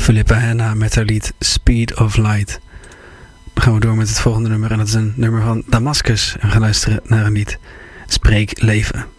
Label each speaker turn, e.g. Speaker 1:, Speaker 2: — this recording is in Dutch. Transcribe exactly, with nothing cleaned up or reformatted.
Speaker 1: Philippa Hanna met haar lied Speed of Light. Dan gaan we door met het volgende nummer. En dat is een nummer van Damascus. En we gaan luisteren naar een lied Spreek Leven.